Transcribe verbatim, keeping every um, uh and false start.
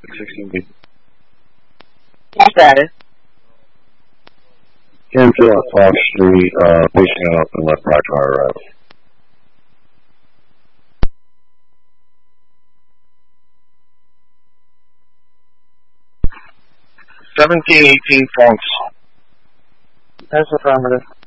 sixteen B. I got it. Into on Fox Street, uh, pushing up and left right car right. seventeen eighteen Fonks. That's affirmative.